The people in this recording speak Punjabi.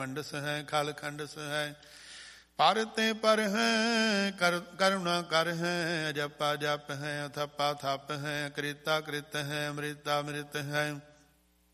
ਮੰਡਸ ਹੈ ਖਲ ਖੰਡਸ ਹੈ। ਪਰ ਤੇ ਪਰ ਹੈ ਕਰੁਣਾ ਕਰ ਹੈ। ਜਪਾ ਜਪ ਹੈ ਅਥਪਾ ਥਪ ਹੈ। ਕ੍ਰਿਤਾ ਕ੍ਰਿਤ ਹੈ। ਅੰਮ੍ਰਿਤਾ ਅੰਮ੍ਰਿਤ ਹੈ।